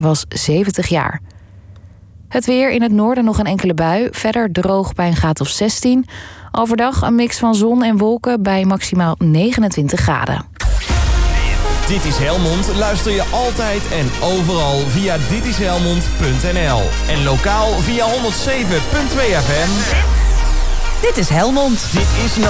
was 70 jaar. Het weer: in het noorden nog een enkele bui. Verder droog bij een graad of 16. Overdag een mix van zon en wolken bij maximaal 29 graden. Dit is Helmond luister je altijd en overal via ditishelmond.nl. En lokaal via 107.2 FM. Dit is Helmond. Dit is